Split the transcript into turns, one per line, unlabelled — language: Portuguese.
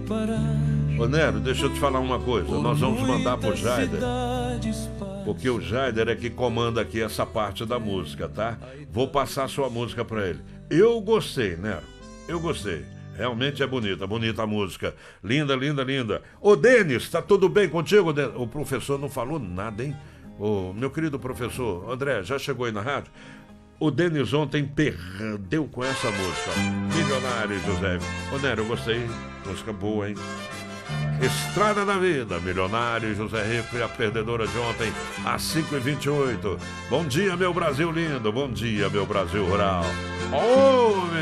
Ô Nero, deixa eu te falar uma coisa. Nós vamos mandar pro Jaider, porque o Jaider é que comanda aqui essa parte da música, tá? Vou passar sua música pra ele. Eu gostei, Nero. Eu gostei. Realmente é bonita a música. Linda, linda, linda. Ô Denis, tá tudo bem contigo? O professor não falou nada, hein? Ô, meu querido professor André, já chegou aí na rádio? O Denis ontem perdeu com essa música. Milionário, José. Ô Nero, eu gostei. Música boa, hein? Estrada da Vida, Milionário, José Rico e a perdedora de ontem, às 5h28. Bom dia, meu Brasil lindo. Bom dia, meu Brasil rural. Oh,